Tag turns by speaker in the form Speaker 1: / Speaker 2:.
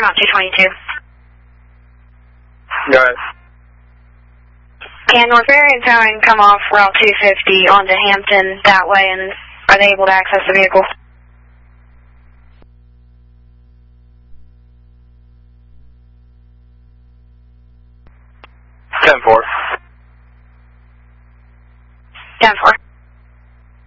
Speaker 1: Paramount 222.
Speaker 2: Go ahead.
Speaker 1: Can North Marion Towing come off Route 250 onto Hampton that way, and are they able to access the vehicle?
Speaker 2: 10-4.